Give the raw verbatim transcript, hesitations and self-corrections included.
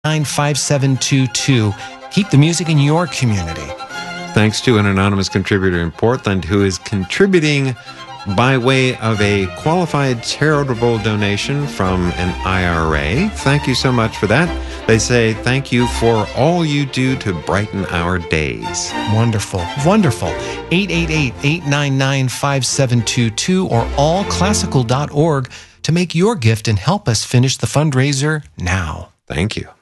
nine five seven two two. Keep the music in your community. Thanks to an anonymous contributor in Portland who is contributing by way of a qualified charitable donation from an I R A. Thank you so much for that. They say, thank you for all you do to brighten our days. Wonderful, wonderful. eight eight eight, eight nine nine, five seven two two or all classical dot org to make your gift and help us finish the fundraiser now. Thank you.